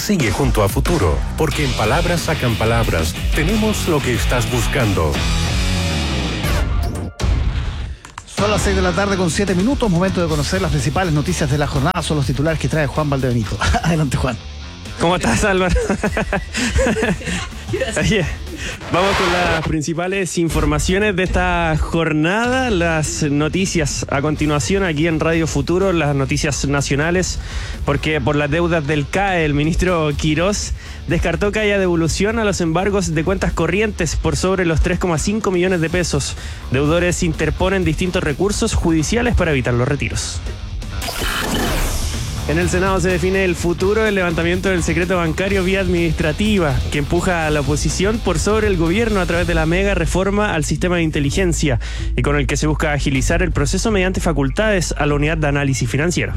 sigue junto a Futuro, porque en Palabras Sacan Palabras tenemos lo que estás buscando. Son las 6 de la tarde con 7 minutos, momento de conocer las principales noticias de la jornada. Son los titulares que trae Juan Valdebenito. Adelante, Juan. ¿Cómo estás, Álvaro? Oye, vamos con las principales informaciones de esta jornada, las noticias a continuación aquí en Radio Futuro, las noticias nacionales, porque por las deudas del CAE, el ministro Quirós descartó que haya devolución a los embargos de cuentas corrientes por sobre los 3,5 millones de pesos. Deudores interponen distintos recursos judiciales para evitar los retiros. En el Senado se define el futuro del levantamiento del secreto bancario vía administrativa, que empuja a la oposición por sobre el gobierno a través de la mega reforma al sistema de inteligencia y con el que se busca agilizar el proceso mediante facultades a la unidad de análisis financiero.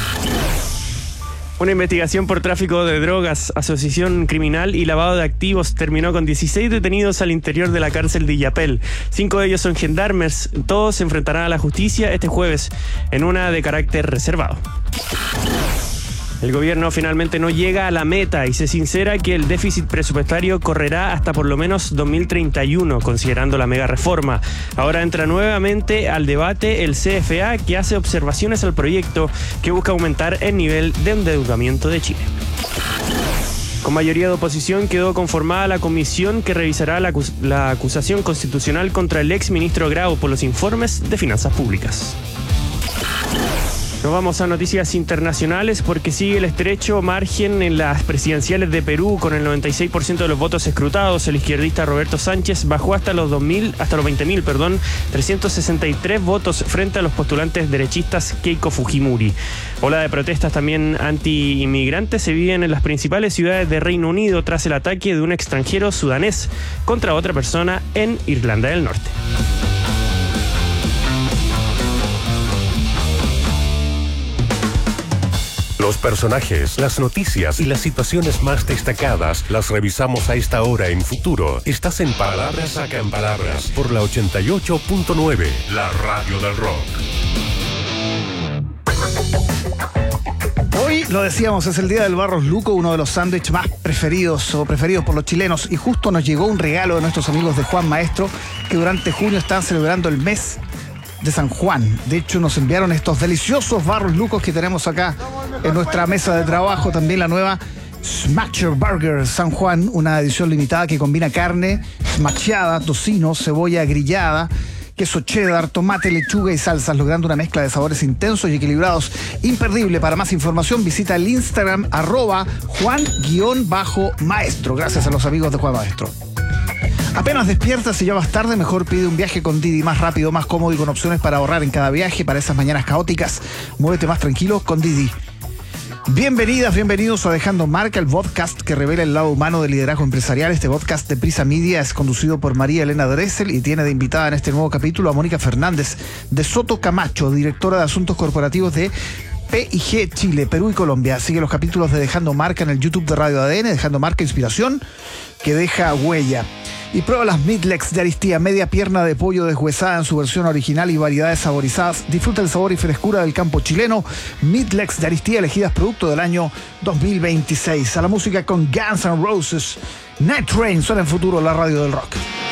Una investigación por tráfico de drogas, asociación criminal y lavado de activos terminó con 16 detenidos al interior de la cárcel de Illapel. 5 de ellos son gendarmes. Todos se enfrentarán a la justicia este jueves en una de carácter reservado. El gobierno finalmente no llega a la meta y se sincera que el déficit presupuestario correrá hasta por lo menos 2031, considerando la mega reforma. Ahora entra nuevamente al debate el CFA, que hace observaciones al proyecto que busca aumentar el nivel de endeudamiento de Chile. Con mayoría de oposición quedó conformada la comisión que revisará la acusación constitucional contra el ex ministro Grau por los informes de finanzas públicas. Nos vamos a noticias internacionales porque sigue el estrecho margen en las presidenciales de Perú. Con el 96% de los votos escrutados, el izquierdista Roberto Sánchez bajó hasta los 20.000, 363 votos frente a los postulantes derechistas Keiko Fujimori. Ola de protestas también anti-inmigrantes se viven en las principales ciudades de Reino Unido tras el ataque de un extranjero sudanés contra otra persona en Irlanda del Norte. Los personajes, las noticias y las situaciones más destacadas las revisamos a esta hora en Futuro. Estás en Palabras Sacan Palabras por la 88.9, la radio del rock. Hoy, lo decíamos, es el día del Barros Luco, uno de los sándwiches más preferidos por los chilenos. Y justo nos llegó un regalo de nuestros amigos de Juan Maestro, que durante junio están celebrando el mes de San Juan. De hecho, nos enviaron estos deliciosos Barros Lucos que tenemos acá en nuestra mesa de trabajo. También la nueva Smasher Burger San Juan, una edición limitada que combina carne smacheada, tocino, cebolla grillada, queso cheddar, tomate, lechuga y salsas, logrando una mezcla de sabores intensos y equilibrados. Imperdible. Para más información visita el Instagram @Juan_Maestro. Gracias a los amigos de Juan Maestro. Apenas despiertas y ya vas tarde, mejor pide un viaje con Didi, más rápido, más cómodo y con opciones para ahorrar en cada viaje. Para esas mañanas caóticas, muévete más tranquilo con Didi. Bienvenidas, bienvenidos a Dejando Marca, el podcast que revela el lado humano del liderazgo empresarial. Este podcast de Prisa Media es conducido por María Elena Dressel y tiene de invitada en este nuevo capítulo a Mónica Fernández de Soto Camacho, directora de Asuntos Corporativos de PIG Chile, Perú y Colombia. Sigue los capítulos de Dejando Marca en el YouTube de Radio ADN, Dejando Marca, inspiración que deja huella. Y prueba las Midlex de Aristía, media pierna de pollo deshuesada en su versión original y variedades saborizadas. Disfruta el sabor y frescura del campo chileno. Midlex de Aristía, elegidas producto del año 2026. A la música con Guns N' Roses. Night Train suena en Futuro, la radio del rock.